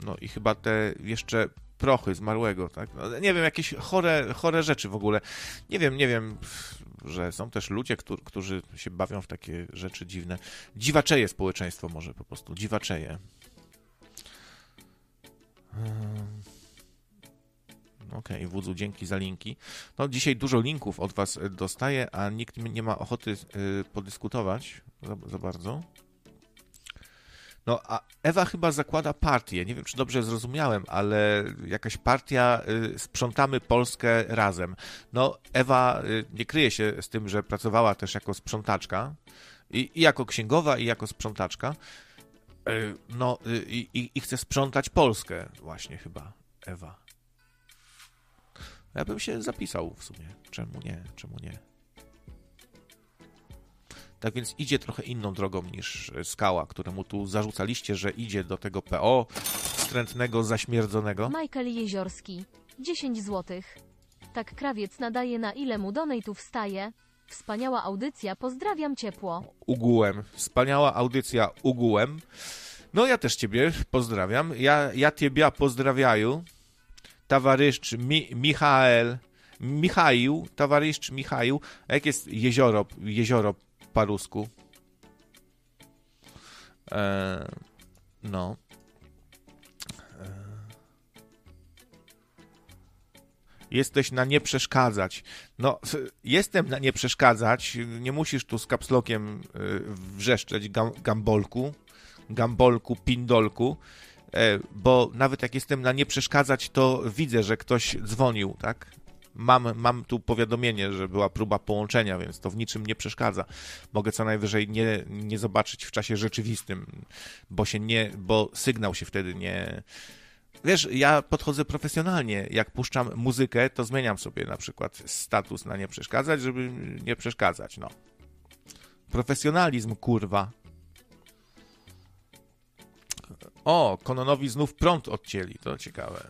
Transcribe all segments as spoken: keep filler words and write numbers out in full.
No i chyba te jeszcze prochy zmarłego, tak? No, nie wiem, jakieś chore, chore rzeczy w ogóle. Nie wiem, nie wiem, że są też ludzie, którzy, którzy się bawią w takie rzeczy dziwne. Dziwaczeje społeczeństwo może po prostu, dziwaczeje. Hmm. Okej, okay, Wudzu, dzięki za linki. No, dzisiaj dużo linków od was dostaję, a nikt nie ma ochoty y, podyskutować za, za bardzo. No, a Ewa chyba zakłada partię. Nie wiem, czy dobrze zrozumiałem, ale jakaś partia y, Sprzątamy Polskę razem. No, Ewa y, nie kryje się z tym, że pracowała też jako sprzątaczka i, i jako księgowa, i jako sprzątaczka. Y, no, y, i, i chce sprzątać Polskę właśnie chyba, Ewa. Ja bym się zapisał w sumie. Czemu nie? Czemu nie? Tak więc idzie trochę inną drogą niż Skała, któremu tu zarzucaliście, że idzie do tego P O wstrętnego, zaśmierdzonego. Michael Jeziorski, dziesięć złotych. Tak krawiec nadaje, na ile mu donate'ów wstaje. Wspaniała audycja, pozdrawiam ciepło. Ugułem. Wspaniała audycja ugułem. No ja też ciebie pozdrawiam. Ja, ja ciebie pozdrawiaju. Towarzysz Mi, Michael, Michaił, towarzysz Michaił. A jak jest jezioro, jezioro po rusku? E, no. E, jesteś na nie przeszkadzać. No, jestem na nie przeszkadzać. Nie musisz tu z kapslokiem wrzeszczeć gam, gambolku, gambolku, pindolku. Bo nawet jak jestem na nie przeszkadzać, to widzę, że ktoś dzwonił, tak? Mam, mam tu powiadomienie, że była próba połączenia, więc to w niczym nie przeszkadza. Mogę co najwyżej nie, nie zobaczyć w czasie rzeczywistym, bo się nie, bo sygnał się wtedy nie... Wiesz, ja podchodzę profesjonalnie. Jak puszczam muzykę, to zmieniam sobie na przykład status na nie przeszkadzać, żeby nie przeszkadzać, no. Profesjonalizm, kurwa. O, Kononowi znów prąd odcięli, to ciekawe.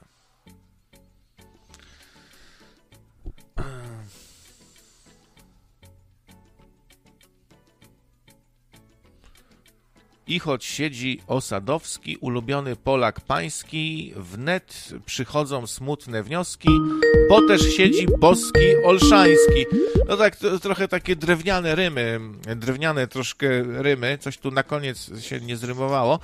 I choć siedzi Osadowski, ulubiony Polak pański, wnet przychodzą smutne wnioski, bo też siedzi boski Olszański. No tak, to, trochę takie drewniane rymy, drewniane troszkę rymy, coś tu na koniec się nie zrymowało.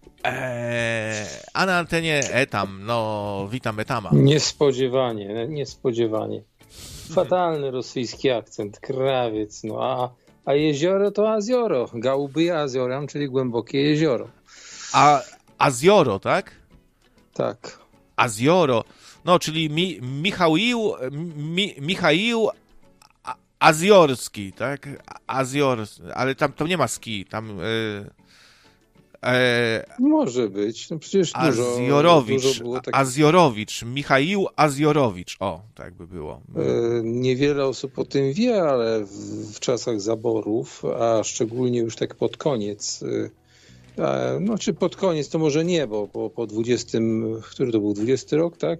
Eee, a na antenie Etam, no witam Etama. Niespodziewanie, niespodziewanie. Fatalny rosyjski akcent, krawiec, no a, a jezioro to azioro, Gałby Azioram, czyli głębokie jezioro. A azioro, tak? Tak. Azioro, no czyli mi, Michaił, mi, Michaił Aziorski, tak? Azior, ale tam, tam nie ma ski, tam... Yy... E... Może być, no przecież dużo, Azjorowicz, dużo było takich... Azjorowicz, Michaił Azjorowicz, o, tak by było. E, niewiele osób o tym wie, ale w, w czasach zaborów, a szczególnie już tak pod koniec, e, no czy pod koniec to może nie, bo po, po dwudziestym, który to był dwudziesty rok, tak,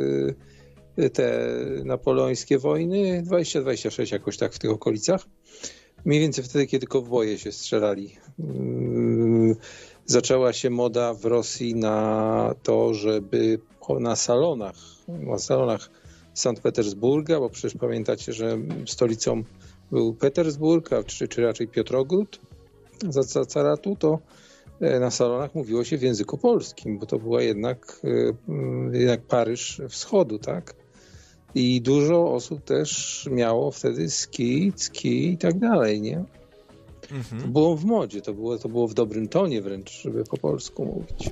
e, te napoleońskie wojny, dwadzieścia dwadzieścia sześć jakoś tak w tych okolicach, mniej więcej wtedy, kiedy kowboje się strzelali. E, Zaczęła się moda w Rosji na to, żeby na salonach, na salonach Sankt Petersburga, bo przecież pamiętacie, że stolicą był Petersburg, a czy, czy raczej Piotrogród za caratu, to na salonach mówiło się w języku polskim, bo to była jednak, jednak Paryż wschodu, tak? I dużo osób też miało wtedy ski, ski i tak dalej, nie? To było w modzie, to było, to było w dobrym tonie wręcz, żeby po polsku mówić.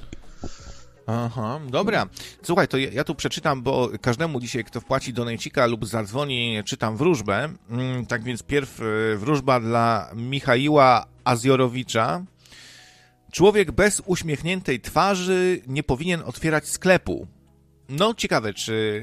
Aha, dobra. Słuchaj, to ja, ja tu przeczytam, bo każdemu dzisiaj, kto wpłaci donejcika lub zadzwoni, czytam wróżbę. Tak więc pierw wróżba dla Michaiła Azjorowicza. Człowiek bez uśmiechniętej twarzy nie powinien otwierać sklepu. No, ciekawe, czy...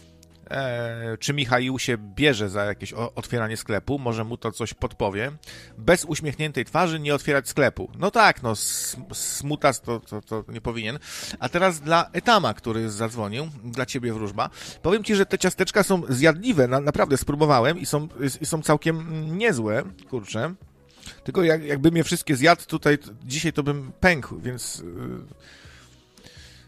E, czy Michaił się bierze za jakieś o, otwieranie sklepu, może mu to coś podpowie. Bez uśmiechniętej twarzy nie otwierać sklepu. No tak, no smutas to, to, to nie powinien. A teraz dla Etama, który zadzwonił, dla ciebie wróżba. Powiem ci, że te ciasteczka są zjadliwe, na, naprawdę spróbowałem i są, i są całkiem niezłe, kurczę. Tylko jak, jakbym je wszystkie zjadł tutaj, to, dzisiaj to bym pękł, więc... Yy...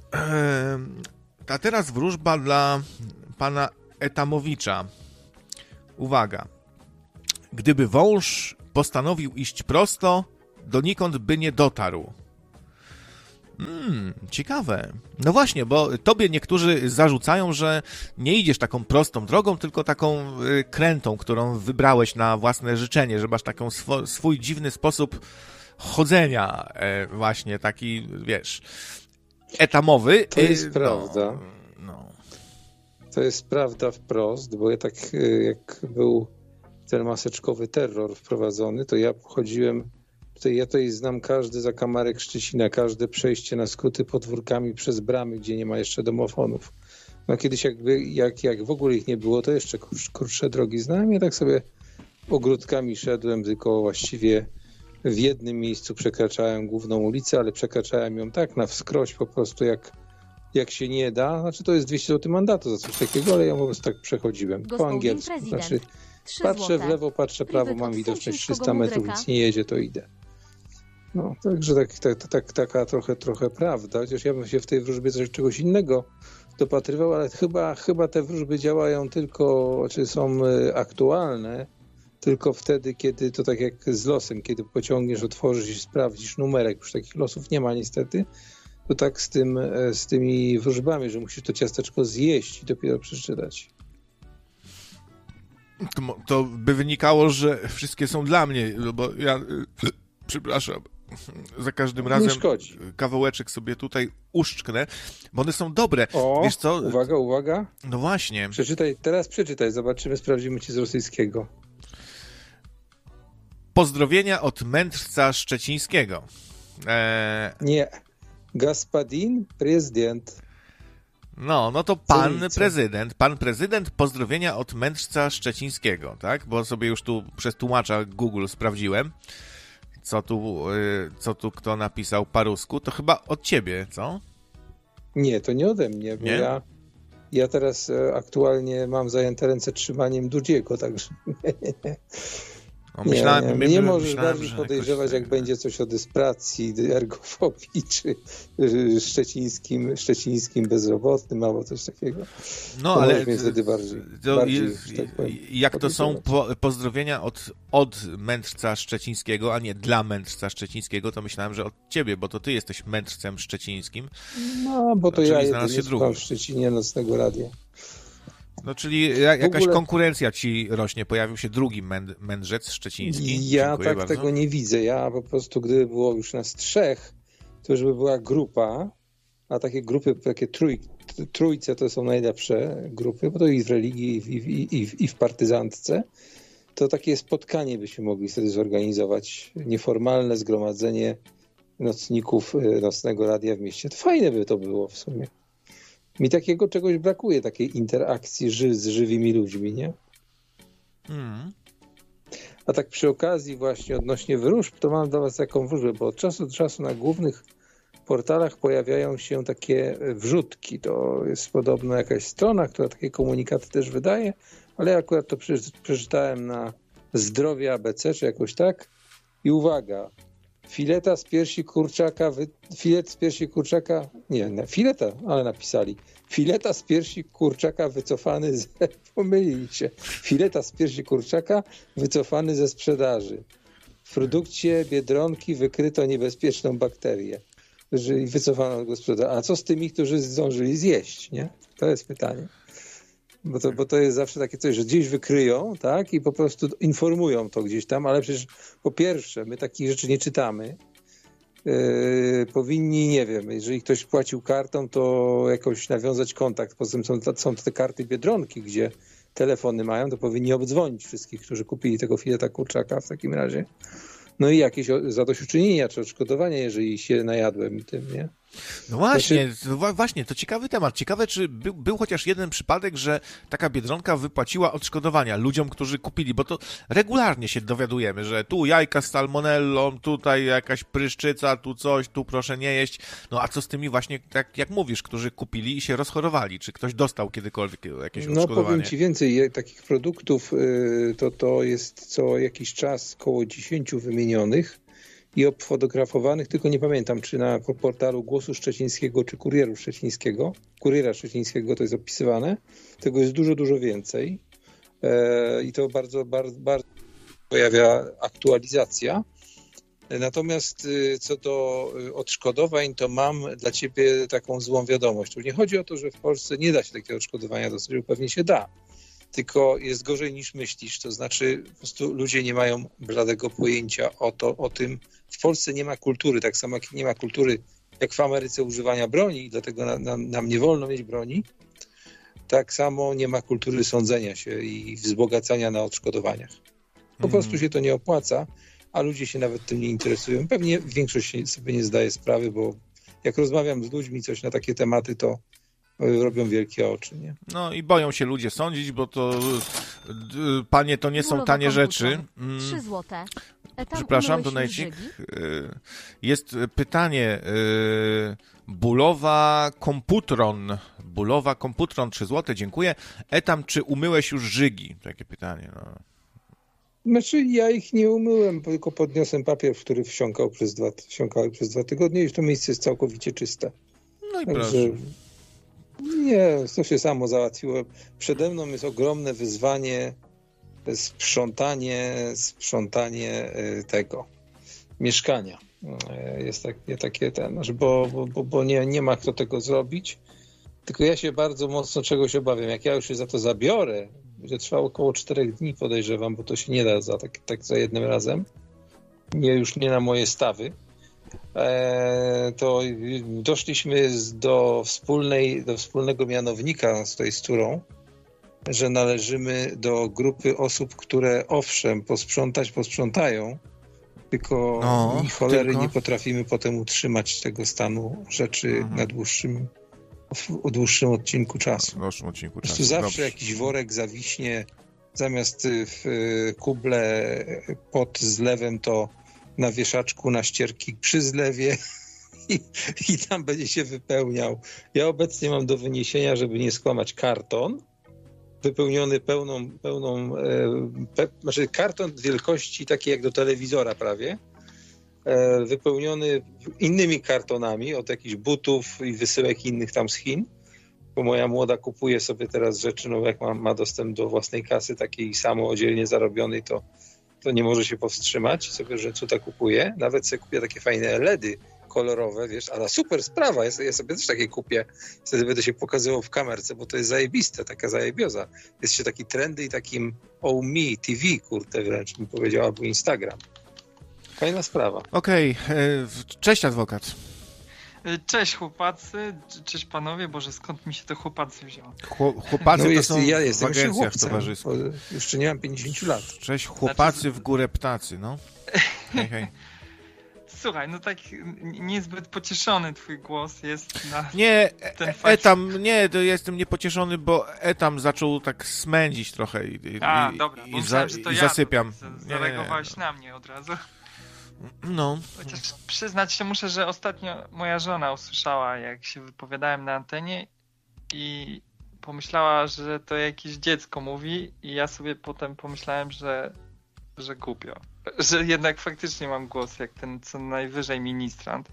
A teraz wróżba dla pana Etamowicza. Uwaga. Gdyby wąż postanowił iść prosto, donikąd by nie dotarł. Hmm, ciekawe. No właśnie, bo tobie niektórzy zarzucają, że nie idziesz taką prostą drogą, tylko taką y, krętą, którą wybrałeś na własne życzenie, że masz taką swo- swój dziwny sposób chodzenia, e, właśnie taki, wiesz, etamowy. To jest y, prawda. No, no. To jest prawda wprost, bo ja tak y, jak był ten maseczkowy terror wprowadzony, to ja chodziłem, tutaj, ja tutaj znam każdy zakamarek Szczecina, każde przejście na skróty podwórkami przez bramy, gdzie nie ma jeszcze domofonów. No kiedyś jakby, jak, jak w ogóle ich nie było, to jeszcze krótsze drogi znałem. Ja tak sobie ogródkami szedłem, tylko właściwie w jednym miejscu przekraczałem główną ulicę, ale przekraczałem ją tak na wskroś po prostu jak, jak się nie da. Znaczy to jest dwieście złotych mandatu za coś takiego, ale ja po prostu tak przechodziłem po angielsku. Znaczy patrzę w lewo, patrzę w prawo, mam widoczność trzysta metrów, nic nie jedzie, to idę. No, także tak, tak, tak, taka trochę, trochę prawda, chociaż ja bym się w tej wróżbie coś, czegoś innego dopatrywał, ale chyba, chyba te wróżby działają tylko, czy są aktualne, tylko wtedy, kiedy to tak jak z losem, kiedy pociągniesz, otworzysz i sprawdzisz numerek, już takich losów nie ma niestety, to tak z, tym, z tymi wróżbami, że musisz to ciasteczko zjeść i dopiero przeczytać. To, to by wynikało, że wszystkie są dla mnie, bo ja, przepraszam, za każdym razem kawałeczek sobie tutaj uszczknę, bo one są dobre. O, wiesz co? Uwaga, uwaga. No właśnie. Przeczytaj, teraz przeczytaj, zobaczymy, sprawdzimy ci z rosyjskiego. Pozdrowienia od mędrca szczecińskiego. Eee... Nie. Gaspadin prezydent. No, no to pan prezydent, pan prezydent, pozdrowienia od mędrca szczecińskiego, tak? Bo sobie już tu przez tłumacza Google sprawdziłem, co tu, co tu kto napisał po rusku. To chyba od ciebie, co? Nie, to nie ode mnie, bo nie? ja, ja teraz aktualnie mam zajęte ręce trzymaniem Dudziego, także No, myślałem, nie, nie, my, nie my, możesz myślałem, bardziej podejrzewać, jakoś... jak będzie coś o dyspracji, ergofobii, czy szczecińskim, szczecińskim bezrobotnym, albo coś takiego. No, to ale wtedy bardziej, to bardziej jest, tak powiem, jak to są po, pozdrowienia od, od mędrca szczecińskiego, a nie dla mędrca szczecińskiego, to myślałem, że od ciebie, bo to ty jesteś mędrcem szczecińskim. No, bo to no, ja jedynie słucham w Szczecinie Nocnego Radia. No, czyli jakaś ogóle... konkurencja ci rośnie, pojawił się drugi męd- mędrzec szczeciński. Ja Dziękuję tak bardzo. tego nie widzę. Ja po prostu, gdyby było już nas trzech, to już by była grupa, a takie grupy, takie trój, trójce to są najlepsze grupy, bo to i w religii, i w, i, i, w, i w partyzantce, to takie spotkanie byśmy mogli wtedy zorganizować. Nieformalne zgromadzenie nocników Nocnego Radia w mieście. To fajne by to było w sumie. Mi takiego czegoś brakuje, takiej interakcji ży- z żywymi ludźmi, nie? Mm. A tak przy okazji właśnie odnośnie wróżb, to mam dla was taką wróżbę, bo od czasu do czasu na głównych portalach pojawiają się takie wrzutki. To jest podobno jakaś strona, która takie komunikaty też wydaje, ale ja akurat to przeczytałem na Zdrowie A B C, czy jakoś tak. I uwaga, fileta z piersi kurczaka, wy... filet z piersi kurczaka, nie, nie, fileta, ale napisali. Fileta z piersi kurczaka wycofany z... Pomylili się. Fileta z piersi kurczaka wycofany ze sprzedaży. W produkcie Biedronki wykryto niebezpieczną bakterię. I wycofano go z sprzedaży. A co z tymi, którzy zdążyli zjeść, nie? To jest pytanie. Bo to, bo to jest zawsze takie coś, że gdzieś wykryją, tak? I po prostu informują to gdzieś tam, ale przecież po pierwsze, my takich rzeczy nie czytamy. Yy, powinni, nie wiem, jeżeli ktoś płacił kartą, to jakoś nawiązać kontakt. Poza tym są, są te karty Biedronki, gdzie telefony mają, to powinni obdzwonić wszystkich, którzy kupili tego fileta kurczaka w takim razie. No i jakieś zadośćuczynienia czy odszkodowania, jeżeli się najadłem tym, nie? No właśnie, znaczy... właśnie, to ciekawy temat. Ciekawe, czy był, był chociaż jeden przypadek, że taka Biedronka wypłaciła odszkodowania ludziom, którzy kupili, bo to regularnie się dowiadujemy, że tu jajka z salmonellą, tutaj jakaś pryszczyca, tu coś, tu proszę nie jeść. No a co z tymi właśnie, tak jak mówisz, którzy kupili i się rozchorowali? Czy ktoś dostał kiedykolwiek jakieś odszkodowanie? No powiem ci więcej, takich produktów to, to jest co jakiś czas koło dziesięciu wymienionych i obfotografowanych, tylko nie pamiętam, czy na portalu Głosu Szczecińskiego, czy Kurieru Szczecińskiego, Kuriera Szczecińskiego to jest opisywane. Tego jest dużo, dużo więcej e, i to bardzo, bardzo, bardzo pojawia aktualizacja. Natomiast co do odszkodowań, to mam dla ciebie taką złą wiadomość. Tu nie chodzi o to, że w Polsce nie da się takiego odszkodowania dostać, bo pewnie się da. Tylko jest gorzej niż myślisz. To znaczy po prostu ludzie nie mają bladego pojęcia o, to, o tym. W Polsce nie ma kultury, tak samo jak nie ma kultury jak w Ameryce używania broni i dlatego nam, nam, nam nie wolno mieć broni. Tak samo nie ma kultury sądzenia się i wzbogacania na odszkodowaniach. Po Mhm. prostu się to nie opłaca, a ludzie się nawet tym nie interesują. Pewnie większość sobie nie zdaje sprawy, bo jak rozmawiam z ludźmi coś na takie tematy, to robią wielkie oczy, nie? No i boją się ludzie sądzić, bo to, d- panie, to nie są Królowa tanie komputer. rzeczy. Mm, trzy złote. E, tam Przepraszam, umyłeś już donajcik. żygi? Y, Jest pytanie. y, Bulowa Komputron. Bulowa Komputron, trzy złote, dziękuję. Etam, czy umyłeś już żygi? Takie pytanie. No. Znaczy ja ich nie umyłem, tylko podniosłem papier, w który wsiąkał przez dwa, wsiąkały przez dwa tygodnie i to miejsce jest całkowicie czyste. No i Także proszę. nie, to się samo załatwiło. Przede mną jest ogromne wyzwanie sprzątanie, sprzątanie y, tego mieszkania. Y, Jest takie, takie ten, że bo, bo, bo, bo nie, nie ma kto tego zrobić. Tylko ja się bardzo mocno czegoś obawiam. Jak ja już się za to zabiorę, że trwa około czterech dni, podejrzewam, bo to się nie da za, tak, tak za jednym razem. Nie, już nie na moje stawy. E, to doszliśmy z- do, wspólnej, do wspólnego mianownika z tej stórą, że należymy do grupy osób, które owszem, posprzątać posprzątają, tylko No, ni cholery tylko? nie potrafimy potem utrzymać tego stanu rzeczy Mhm. na dłuższym, w dłuższym odcinku czasu. W naszym odcinku Po prostu czasu. zawsze Dobrze. jakiś worek zawiśnie, zamiast y, w y, kuble pod zlewem to na wieszaczku na ścierki przy zlewie i, i tam będzie się wypełniał. Ja obecnie mam do wyniesienia, żeby nie skłamać, karton wypełniony pełną, pełną e, pe, znaczy karton wielkości takiej jak do telewizora prawie, e, wypełniony innymi kartonami od jakichś butów i wysyłek innych tam z Chin, bo moja młoda kupuje sobie teraz rzeczy, no jak ma, ma dostęp do własnej kasy takiej samo oddzielnie zarobionej, to, to nie może się powstrzymać, sobie że cuda kupuje, nawet sobie kupię takie fajne L E D kolorowe, wiesz, ale super sprawa, ja sobie, ja sobie też takie kupię, wtedy będę się pokazywał w kamerce, bo to jest zajebiste, taka zajebioza. Jest się taki trendy i takim oh me, T V, kurde wręcz bym powiedział, albo Instagram. Fajna sprawa. Okej, e, cześć adwokat. Cześć chłopacy, cześć panowie, Boże, skąd mi się to chłopacy wzięło? Chło- Chłopacy No to jest, są ja w jestem jeszcze agencjach chłopcem, towarzyskich. bo jeszcze nie mam pięćdziesiąt lat. Cześć chłopacy w górę ptacy, no. Hej, hej. Słuchaj, no tak niezbyt pocieszony twój głos jest na Nie, ten e- fakt. Etam, nie, to jestem niepocieszony, bo Etam zaczął tak smędzić trochę i, i, A, i, dobra, bo i, myślałem, za, że to i ja zasypiam. to Nie, nie, nie. zareagowałeś na mnie od razu. No, Chociaż przyznać się muszę, że ostatnio moja żona usłyszała, jak się wypowiadałem na antenie i pomyślała, że to jakieś dziecko mówi i ja sobie potem pomyślałem, że, że głupio. Że jednak faktycznie mam głos jak ten co najwyżej ministrant.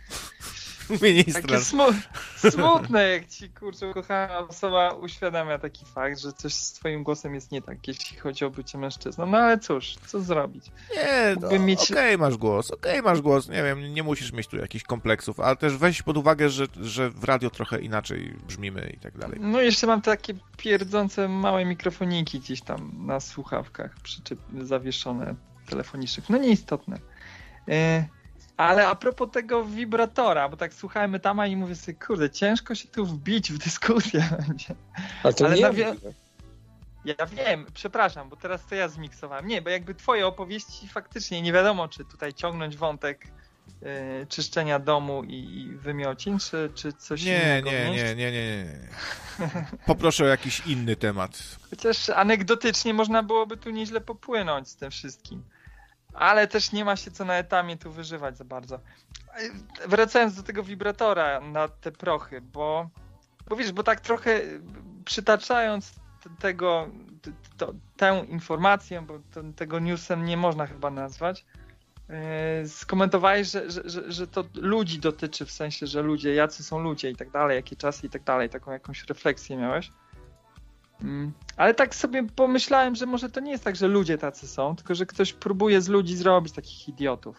Takie ministrant. smu smutne, jak ci, kurczę, ukochana osoba uświadamia taki fakt, że coś z twoim głosem jest nie tak, jeśli chodzi o bycie mężczyzną. No ale cóż, co zrobić? Nie, no, Mógłbym mieć- okej, masz głos, okej, masz głos, nie wiem, nie musisz mieć tu jakichś kompleksów, ale też weź pod uwagę, że, że w radio trochę inaczej brzmimy i tak dalej. No jeszcze mam takie pierdzące małe mikrofoniki gdzieś tam na słuchawkach przyczep zawieszone telefonicznych. No nieistotne. E, ale a propos tego wibratora, bo tak słuchałem tam i mówię sobie, kurde, ciężko się tu wbić w dyskusję będzie. Ale to Ale nie na ja wie- mówię. Ja wiem, przepraszam, bo teraz to ja zmiksowałem. Nie, bo jakby twoje opowieści faktycznie nie wiadomo, czy tutaj ciągnąć wątek yy, czyszczenia domu i, i wymiocin, czy, czy coś Nie, innego nie, wnieść. nie, nie, nie, nie. Poproszę o jakiś inny temat. Chociaż anegdotycznie można byłoby tu nieźle popłynąć z tym wszystkim. Ale też nie ma się co na etamie tu wyżywać za bardzo. Wracając do tego wibratora na te prochy, bo, bo wiesz, bo tak trochę przytaczając t- tego, t- to, tę informację, bo to, tego newsem nie można chyba nazwać, skomentowałeś, że, że, że, że to ludzi dotyczy, w sensie, że ludzie, jacy są ludzie i tak dalej, jakie czasy i tak dalej, taką jakąś refleksję miałeś. Ale tak sobie pomyślałem, że może to nie jest tak, że ludzie tacy są, tylko że ktoś próbuje z ludzi zrobić takich idiotów.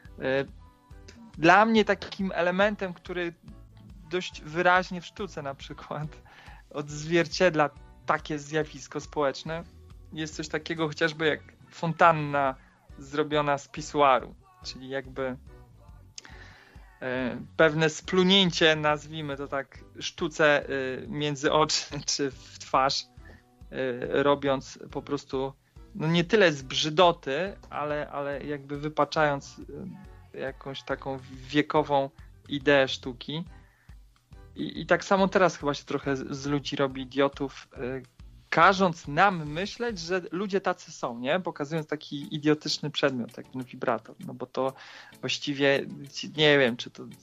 Dla mnie takim elementem, który dość wyraźnie w sztuce na przykład odzwierciedla takie zjawisko społeczne, jest coś takiego chociażby jak fontanna zrobiona z pisuaru, czyli jakby pewne splunięcie, nazwijmy to tak, sztuce między oczy czy w twarz, robiąc po prostu no nie tyle z brzydoty, ale, ale jakby wypaczając jakąś taką wiekową ideę sztuki. I, i tak samo teraz chyba się trochę z, z ludzi robi idiotów, każąc nam myśleć, że ludzie tacy są, nie? Pokazując taki idiotyczny przedmiot, jak ten wibrator, no bo to właściwie, nie wiem, czy to...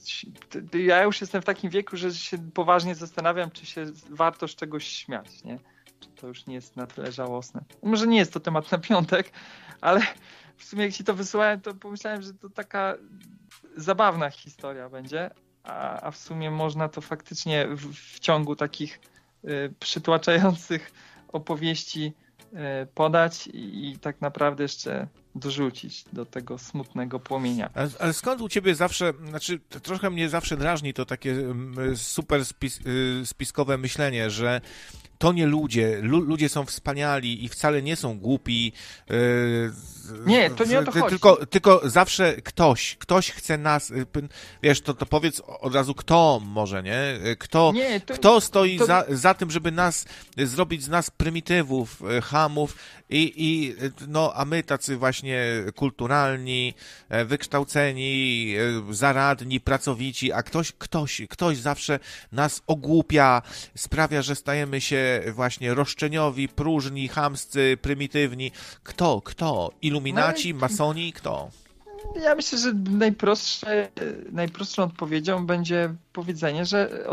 Ja już jestem w takim wieku, że się poważnie zastanawiam, czy się warto z czegoś śmiać, nie? Czy to już nie jest na tyle żałosne. Może nie jest to temat na piątek, ale w sumie jak ci to wysyłałem, to pomyślałem, że to taka zabawna historia będzie, a, a w sumie można to faktycznie w, w ciągu takich y, przytłaczających opowieści y, podać i, i tak naprawdę jeszcze dorzucić do tego smutnego płomienia. Ale, ale skąd u ciebie zawsze, znaczy trochę mnie zawsze drażni to takie super spis, spiskowe myślenie, że to nie ludzie, Lu, ludzie są wspaniali i wcale nie są głupi. Yy, nie, to nie o to chodzi. Tylko, tylko zawsze ktoś, ktoś chce nas, wiesz, to, to powiedz od razu kto może, nie? Kto, nie, to, kto stoi to... za, za tym, żeby nas, zrobić z nas prymitywów, chamów i, i no, a my tacy właśnie kulturalni, wykształceni, zaradni, pracowici, a ktoś, ktoś, ktoś zawsze nas ogłupia, sprawia, że stajemy się właśnie roszczeniowi, próżni, chamscy, prymitywni. Kto? Kto? Iluminaci, no, masoni? Kto? Ja myślę, że najprostsze, najprostszą odpowiedzią będzie powiedzenie, że,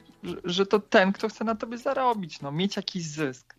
że to ten, kto chce na tobie zarobić, no, mieć jakiś zysk.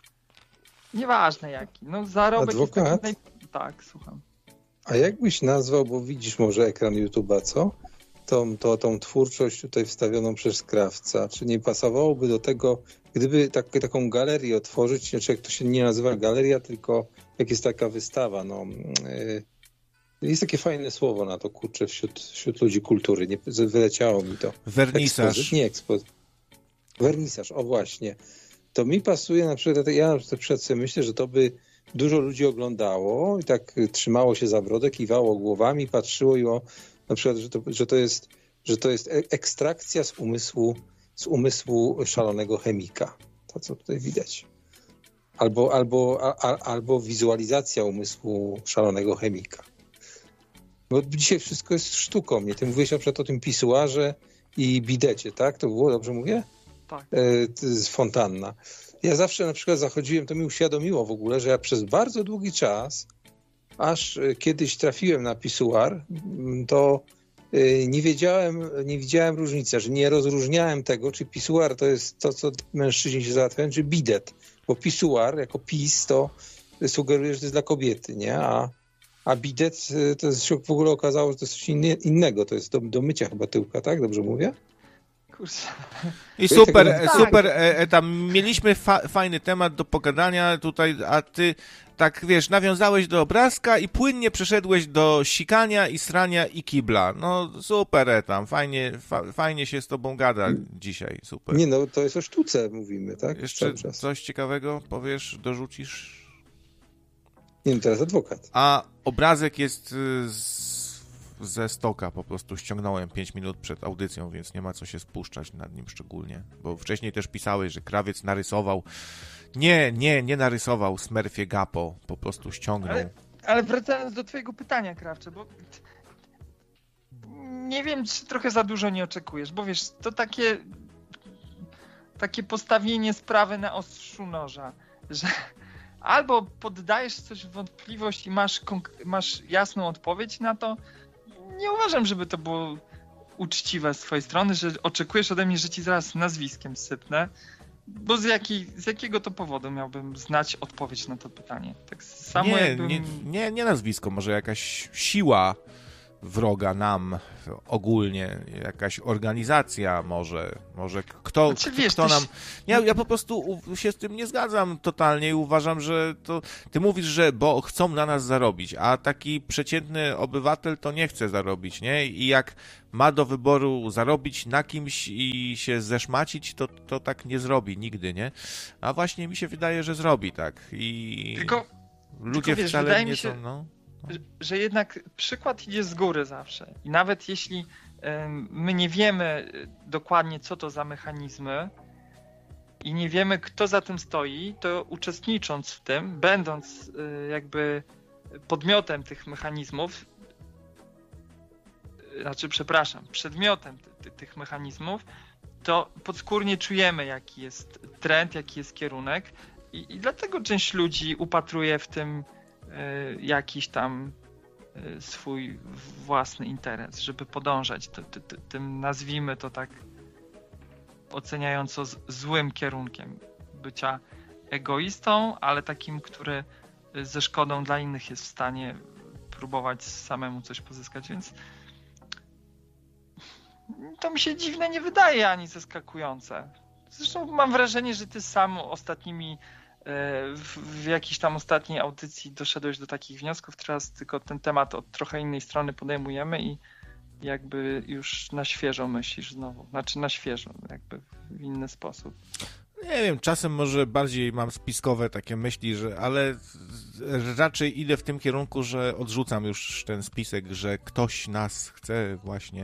Nieważne jaki. No, zarobek Adwokat? jest taki naj... Tak, słucham. A jak byś nazwał, bo widzisz może ekran YouTube'a, co? Tą, to, tą twórczość tutaj wstawioną przez Krawca. Czy nie pasowałoby do tego, gdyby tak, taką galerię otworzyć, znaczy jak to się nie nazywa galeria, tylko jak jest taka wystawa, no... Yy, jest takie fajne słowo na to, kurczę, wśród, wśród ludzi kultury. Nie, wyleciało mi to. Wernisaż. Ekspozyt, nie ekspozyt. Wernisaż, o właśnie. To mi pasuje na przykład, ja na przykład sobie myślę, że to by dużo ludzi oglądało i tak trzymało się za brodę, kiwało głowami, patrzyło i o, na przykład, że to, że to jest, że to jest ekstrakcja z umysłu, z umysłu szalonego chemika. To, co tutaj widać. Albo, albo, a, albo wizualizacja umysłu szalonego chemika. Bo dzisiaj wszystko jest sztuką, nie? Ty mówiłeś na przykład o tym pisuarze i bidecie, tak? To było, dobrze mówię? Tak. E, fontanna. Ja zawsze na przykład zachodziłem, to mi uświadomiło w ogóle, że ja przez bardzo długi czas, aż kiedyś trafiłem na pisuar, to nie wiedziałem, nie widziałem różnicy, że nie rozróżniałem tego, czy pisuar to jest to, co mężczyźni się załatwiają, czy bidet. Bo pisuar jako pis to sugeruje, że to jest dla kobiety, nie? A, a bidet to się w ogóle okazało, że to jest coś inny, innego. To jest do, do mycia chyba tyłka, tak? Dobrze mówię? Kurczę. I super, super, e, tam mieliśmy fa- fajny temat do pogadania tutaj, a ty tak, wiesz, nawiązałeś do obrazka i płynnie przeszedłeś do sikania i srania i kibla. No super, e, tam, fajnie, fa- fajnie się z tobą gada dzisiaj, super. Nie no, to jest o sztuce mówimy, tak? Jeszcze coś ciekawego powiesz, dorzucisz? Nie no, teraz adwokat. A obrazek jest z ze stoka, po prostu ściągnąłem pięć minut przed audycją, więc nie ma co się spuszczać nad nim szczególnie, bo wcześniej też pisałeś, że Krawiec narysował. Nie, nie, nie narysował Smurfie Gapo, po prostu ściągnął. Ale, ale wracając do twojego pytania, Krawcze, bo nie wiem, czy trochę za dużo nie oczekujesz, bo wiesz, to takie takie postawienie sprawy na ostrzu noża, że albo poddajesz coś w wątpliwość i masz, konk- masz jasną odpowiedź na to. Nie uważam, żeby to było uczciwe z twojej strony, że oczekujesz ode mnie, że ci zaraz nazwiskiem sypnę, bo z, jakiej, z jakiego to powodu miałbym znać odpowiedź na to pytanie? Tak samo nie, jakbym... nie, nie, nie nazwisko, może jakaś siła, wroga nam ogólnie, jakaś organizacja może, może kto, Znaczy, kto, wiesz, kto ty nam... się- Ja, ja po prostu u- się z tym nie zgadzam totalnie i uważam, że to... Ty mówisz, że bo chcą na nas zarobić, a taki przeciętny obywatel to nie chce zarobić, nie? I jak ma do wyboru zarobić na kimś i się zeszmacić, to, to tak nie zrobi nigdy, nie? A właśnie mi się wydaje, że zrobi tak i Tylko, ludzie tylko wiesz, wcale wydaje nie mi się, są, no... że- że jednak przykład idzie z góry zawsze. I nawet jeśli em, my nie wiemy e, dokładnie, co to za mechanizmy i nie wiemy, kto za tym stoi, to uczestnicząc w tym, będąc e, jakby podmiotem tych mechanizmów, e, znaczy, przepraszam, przedmiotem ty, ty, tych mechanizmów, to podskórnie czujemy, jaki jest trend, jaki jest kierunek i, i dlatego część ludzi upatruje w tym e, jakiś tam e, swój własny interes, żeby podążać ty, ty, ty, tym, nazwijmy to tak oceniająco z, złym kierunkiem bycia egoistą, ale takim, który ze szkodą dla innych jest w stanie próbować samemu coś pozyskać, więc to mi się dziwne nie wydaje ani zaskakujące. Zresztą mam wrażenie, że ty sam ostatnimi e, w, w jakiejś tam ostatniej audycji doszedłeś do takich wniosków. Teraz tylko ten temat od trochę innej strony podejmujemy i jakby już na świeżo myślisz znowu. Znaczy na świeżo, jakby w inny sposób. Nie wiem, czasem może bardziej mam spiskowe takie myśli, że, ale raczej idę w tym kierunku, że odrzucam już ten spisek, że ktoś nas chce właśnie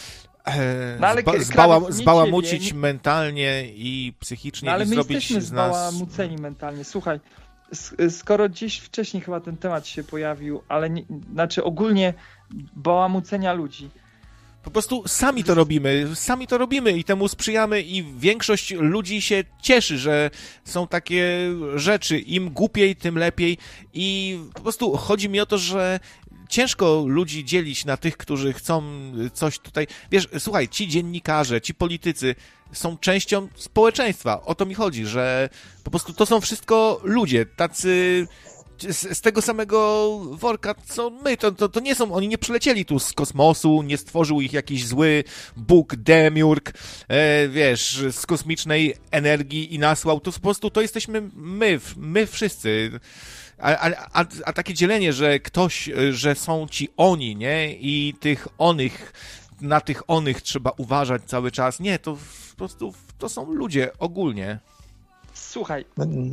e, No ale zba, Krawiec, zbała, nie zbałamucić ciebie, nie- mentalnie i psychicznie No ale i my zrobić jesteśmy z nas... zbałamuceni mentalnie. Słuchaj, s- skoro gdzieś wcześniej chyba ten temat się pojawił, ale nie, znaczy ogólnie bałamucenia ludzi. Po prostu sami to robimy, sami to robimy i temu sprzyjamy i większość ludzi się cieszy, że są takie rzeczy. Im głupiej, tym lepiej i po prostu chodzi mi o to, że ciężko ludzi dzielić na tych, którzy chcą coś tutaj... Wiesz, słuchaj, ci dziennikarze, ci politycy są częścią społeczeństwa. O to mi chodzi, że po prostu to są wszystko ludzie, tacy... Z, z tego samego worka, co my, to, to, to nie są, oni nie przylecieli tu z kosmosu, nie stworzył ich jakiś zły Bóg, demiurg, e, wiesz, z kosmicznej energii i nasłał, to po prostu to jesteśmy my, my wszyscy. A, a, a, a takie dzielenie, że ktoś, że są ci oni, nie, i tych onych, na tych onych trzeba uważać cały czas, nie, to po prostu to są ludzie ogólnie. Słuchaj,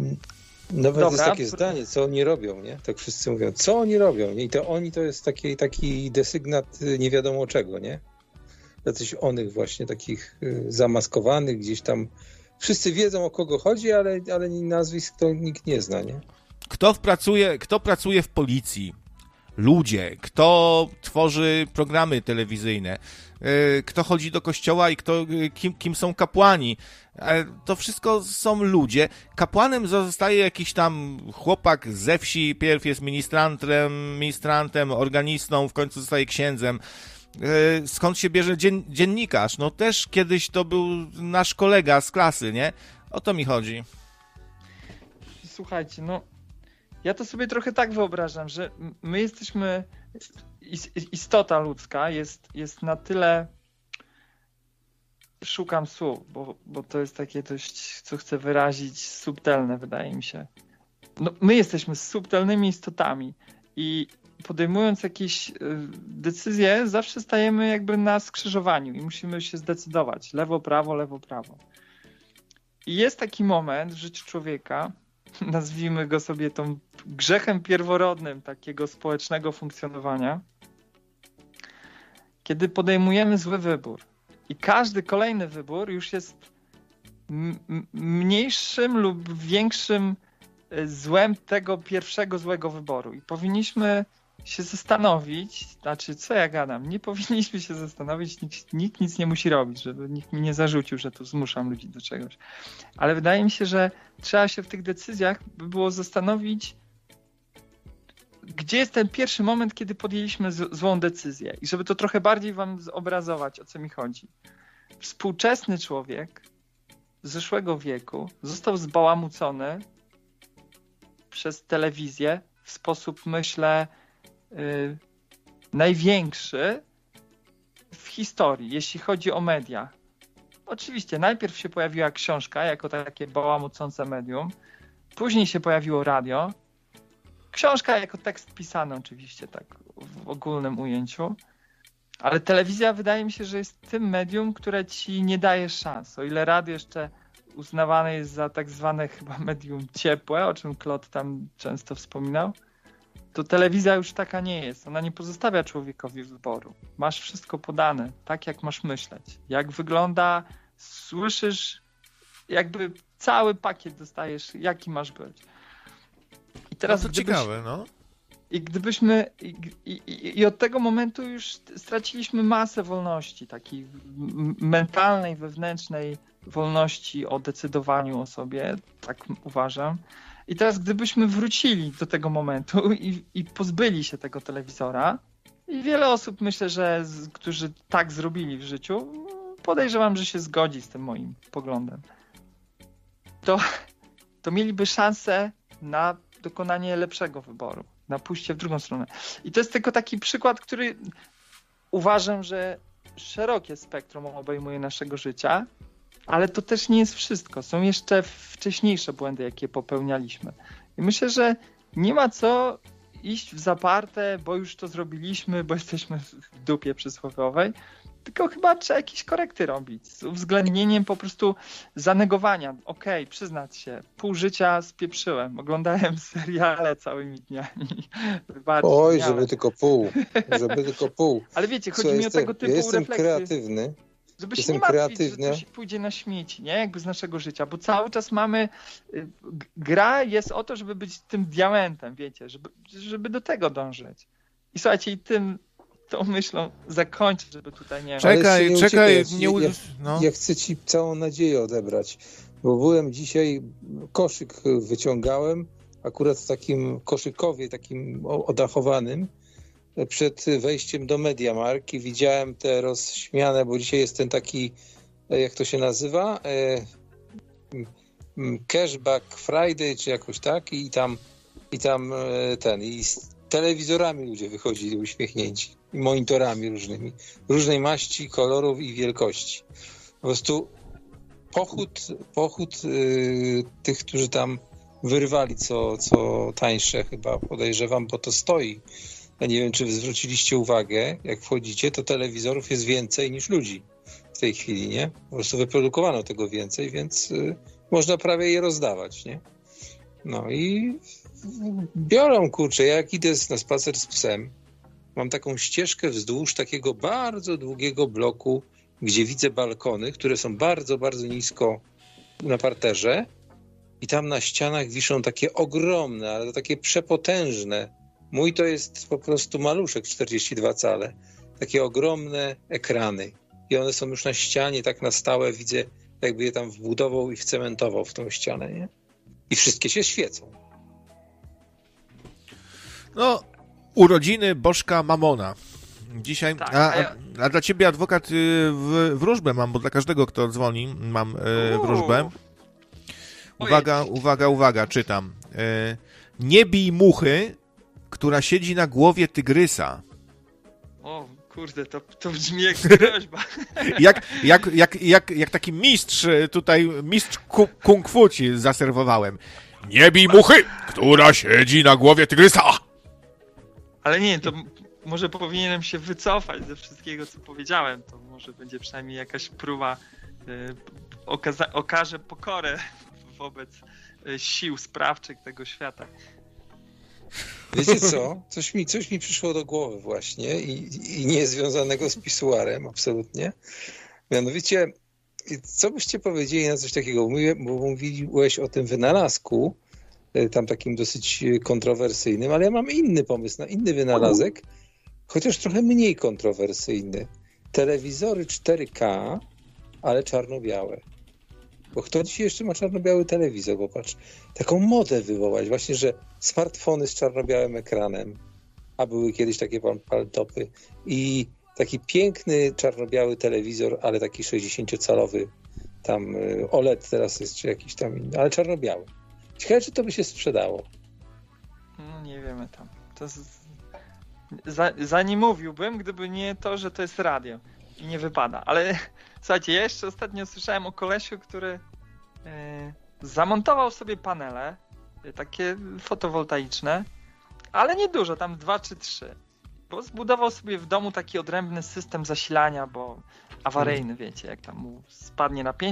Nawet Dobra. jest takie zdanie, co oni robią, nie? Tak wszyscy mówią, co oni robią, nie? I to oni to jest taki, taki desygnat nie wiadomo czego, nie? Jacyś onych właśnie, takich y, zamaskowanych gdzieś tam. Wszyscy wiedzą, o kogo chodzi, ale, ale nazwisk to nikt nie zna, nie? Kto pracuje, kto pracuje w policji? Ludzie. Kto tworzy programy telewizyjne? Yy, Kto chodzi do kościoła i kto, yy, kim, kim są kapłani? E, To wszystko są ludzie. Kapłanem zostaje jakiś tam chłopak ze wsi, pierw jest ministrantem, ministrantem, organistą, w końcu zostaje księdzem. Yy, Skąd się bierze dzien, dziennikarz? No też kiedyś to był nasz kolega z klasy, nie? O to mi chodzi. słuchajcie, no ja to sobie trochę tak wyobrażam, że m- my jesteśmy, is- istota ludzka jest, jest na tyle, szukam słów, bo, bo to jest takie dość, co chcę wyrazić, subtelne wydaje mi się. No, my jesteśmy subtelnymi istotami i podejmując jakieś y, decyzje, zawsze stajemy jakby na skrzyżowaniu i musimy się zdecydować. Lewo, prawo, lewo, prawo. I jest taki moment w życiu człowieka, nazwijmy go sobie tą grzechem pierworodnym takiego społecznego funkcjonowania, kiedy podejmujemy zły wybór. I każdy kolejny wybór już jest m- m- mniejszym lub większym złem tego pierwszego złego wyboru. I powinniśmy się zastanowić, znaczy co ja gadam, nie powinniśmy się zastanowić, nikt, nikt nic nie musi robić, żeby nikt mi nie zarzucił, że tu zmuszam ludzi do czegoś. Ale wydaje mi się, że trzeba się w tych decyzjach by było zastanowić, gdzie jest ten pierwszy moment, kiedy podjęliśmy z- złą decyzję. I żeby to trochę bardziej wam zobrazować, o co mi chodzi. Współczesny człowiek z zeszłego wieku został zbałamucony przez telewizję w sposób, myślę, yy, największy w historii, jeśli chodzi o media. Oczywiście, najpierw się pojawiła książka jako takie bałamucące medium, później się pojawiło radio, książka jako tekst pisany oczywiście, tak w ogólnym ujęciu, ale telewizja wydaje mi się, że jest tym medium, które ci nie daje szans. O ile radio jeszcze uznawane jest za tak zwane chyba medium ciepłe, o czym Claude tam często wspominał, to telewizja już taka nie jest. Ona nie pozostawia człowiekowi wyboru. Masz wszystko podane, tak jak masz myśleć. Jak wygląda, słyszysz, jakby cały pakiet dostajesz, jaki masz być. I teraz no to gdybyś, ciekawe, no. I gdybyśmy, i, i, i od tego momentu już straciliśmy masę wolności, takiej mentalnej, wewnętrznej wolności o decydowaniu o sobie, tak uważam. I teraz gdybyśmy wrócili do tego momentu i, i pozbyli się tego telewizora, i wiele osób, myślę, że z, którzy tak zrobili w życiu, podejrzewam, że się zgodzi z tym moim poglądem, to, to mieliby szansę na dokonanie lepszego wyboru, na pójście w drugą stronę. I to jest tylko taki przykład, który uważam, że szerokie spektrum obejmuje naszego życia, ale to też nie jest wszystko. Są jeszcze wcześniejsze błędy, jakie popełnialiśmy. I myślę, że nie ma co iść w zaparte, bo już to zrobiliśmy, bo jesteśmy w dupie przysłowiowej, tylko chyba trzeba jakieś korekty robić z uwzględnieniem po prostu zanegowania. Okej, okay, przyznać się, pół życia spieprzyłem, oglądałem seriale całymi dniami. Wybaczcie, Oj, miałem. żeby tylko pół, żeby tylko pół. Ale wiecie, chodzi Co, mi o jestem, tego typu ja jestem refleksje. kreatywny. Żeby Jestem się nie martwić, kreatywny. że to się pójdzie na śmieci, nie? Jakby z naszego życia, bo cały czas mamy... Gra jest o to, żeby być tym diamentem, wiecie, żeby, żeby do tego dążyć. I słuchajcie, i tym tą myślą zakończę, żeby tutaj nie... Czekaj, nie czekaj, uciekać. nie... Ja, No. ja chcę ci całą nadzieję odebrać, bo byłem dzisiaj, koszyk wyciągałem, akurat w takim koszykowie, takim odachowanym, przed wejściem do MediaMarkt i widziałem te rozśmiane, bo dzisiaj jest ten taki, jak to się nazywa, Cashback Friday, czy jakoś tak, i tam, i tam ten, i z telewizorami ludzie wychodzili uśmiechnięci, i monitorami różnymi, różnej maści, kolorów i wielkości. Po prostu pochód, pochód yy, tych, którzy tam wyrwali co, co tańsze, chyba podejrzewam, bo to stoi. Ja nie wiem, czy wy zwróciliście uwagę, jak wchodzicie, to telewizorów jest więcej niż ludzi w tej chwili, nie? Po prostu wyprodukowano tego więcej, więc y, można prawie je rozdawać, nie? No i biorą, kurczę, jak idę na spacer z psem, mam taką ścieżkę wzdłuż takiego bardzo długiego bloku, gdzie widzę balkony, które są bardzo, bardzo nisko na parterze i tam na ścianach wiszą takie ogromne, ale takie przepotężne. Mój to jest po prostu maluszek czterdzieści dwa cale. Takie ogromne ekrany. I one są już na ścianie, tak na stałe. Widzę, jakby je tam wbudował i wcementował w tą ścianę, nie? I wszystkie się świecą. No, urodziny Bożka Mamona. Dzisiaj, Tak, a, a ja- a, a dla ciebie adwokat y, w, wróżbę mam, bo dla każdego, kto dzwoni, mam y, wróżbę. Uwaga, uwaga, uwaga, czytam. Y, nie bij muchy, która siedzi na głowie tygrysa. O kurde, to, to brzmi jak groźba. Jak, jak, jak, jak, jak taki mistrz, tutaj mistrz ku, kung fu ci zaserwowałem. Nie bij muchy, która siedzi na głowie tygrysa. Ale nie, to m- może powinienem się wycofać ze wszystkiego, co powiedziałem. To może będzie przynajmniej jakaś próba, y, okaza- okaże pokorę wobec y, sił sprawczych tego świata. Wiecie co? Coś mi, coś mi przyszło do głowy właśnie i, i nie związanego z pisuarem, absolutnie. Mianowicie, co byście powiedzieli na coś takiego? Mówię, bo mówiłeś o tym wynalazku, tam takim dosyć kontrowersyjnym, ale ja mam inny pomysł na inny wynalazek, chociaż trochę mniej kontrowersyjny. Telewizory cztery K, ale czarno-białe. Bo kto dzisiaj jeszcze ma czarno-biały telewizor? Popatrz, taką modę wywołać właśnie, że smartfony z czarno-białym ekranem, a były kiedyś takie paltopy i taki piękny czarno-biały telewizor, ale taki sześćdziesięciocalowy, tam O L E D teraz jest, czy jakiś tam inny, ale czarno-biały. Ciekawe, czy to by się sprzedało. No nie wiemy tam. To z... za, za nie mówiłbym, gdyby nie to, że to jest radio i nie wypada. Ale słuchajcie, ja jeszcze ostatnio słyszałem o kolesiu, który e, zamontował sobie panele, e, takie fotowoltaiczne, ale nie dużo, tam dwa czy trzy. Bo zbudował sobie w domu taki odrębny system zasilania, bo awaryjny, wiecie, jak tam mu spadnie napięcie,